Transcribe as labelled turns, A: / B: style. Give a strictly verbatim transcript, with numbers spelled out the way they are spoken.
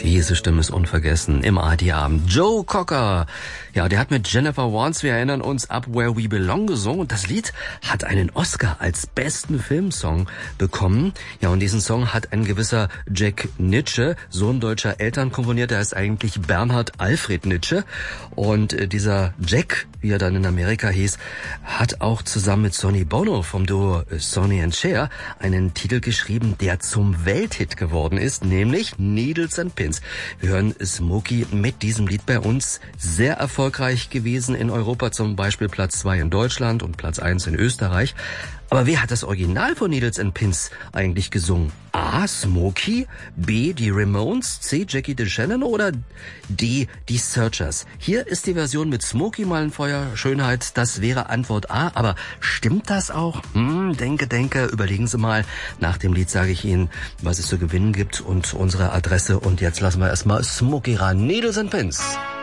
A: Diese Stimme ist unvergessen im A R D-Abend. Joe Cocker, ja, der hat mit Jennifer Warnes, wir erinnern uns, Up Where We Belong gesungen. Und das Lied hat einen Oscar als besten Filmsong bekommen. Ja, und diesen Song hat ein gewisser Jack Nitzsche, Sohn deutscher Eltern, komponiert. Der heißt eigentlich Bernhard Alfred Nitzsche. Und äh, dieser Jack, wie er dann in Amerika hieß, hat auch zusammen mit Sonny Bono vom Duo Sonny and Cher einen Titel geschrieben, der zum Welthit geworden ist, nämlich Needles and Pins. Wir hören Smokey mit diesem Lied bei uns. Sehr erfolgreich gewesen in Europa, zum Beispiel Platz zwei in Deutschland und Platz eins in Österreich. Aber wer hat das Original von Needles and Pins eigentlich gesungen? A. Smokey, B. die Ramones, C. Jackie DeShannon oder D. die Searchers? Hier ist die Version mit Smokey Mallenfeuer, Schönheit, das wäre Antwort A. Aber stimmt das auch? Hm, denke, denke, überlegen Sie mal. Nach dem Lied sage ich Ihnen, was es zu gewinnen gibt und unsere Adresse. Und jetzt lassen wir erstmal Smokey ran. Needles and Pins.